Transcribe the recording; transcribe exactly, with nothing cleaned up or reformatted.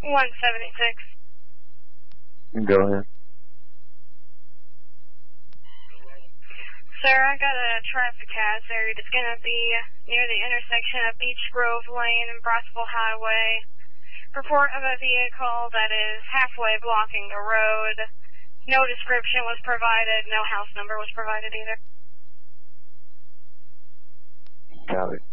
one seventy-six. Go ahead. Sir, I got a traffic hazard. It's going to be near the intersection of Beach Grove Lane and Brossville Highway. Report of a vehicle that is halfway blocking the road. No description was provided. No house number was provided either. Got it.